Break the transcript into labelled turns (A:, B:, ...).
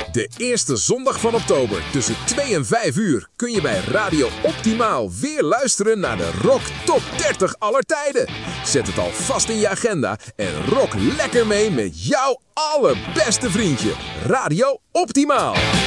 A: De eerste zondag van oktober tussen 2 en 5 uur kun je bij Radio Optimaal weer luisteren naar de Rock Top 30 aller tijden. Zet het al vast in je agenda en rock lekker mee met jouw allerbeste vriendje, Radio Optimaal.